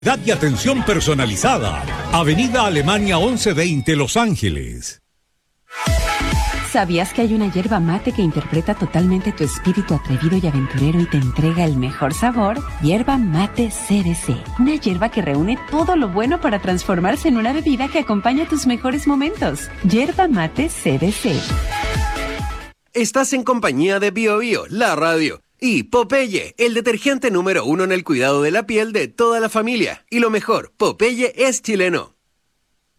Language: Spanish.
Y atención personalizada. Avenida Alemania 1120, Los Ángeles. ¿Sabías que hay una yerba mate que interpreta totalmente tu espíritu atrevido y aventurero y te entrega el mejor sabor? Yerba mate CBC. Una yerba que reúne todo lo bueno para transformarse en una bebida que acompaña tus mejores momentos. Yerba mate CBC. Estás en compañía de Bio Bio, la radio. Y Popeye, el detergente número 1 en el cuidado de la piel de toda la familia. Y lo mejor, Popeye es chileno.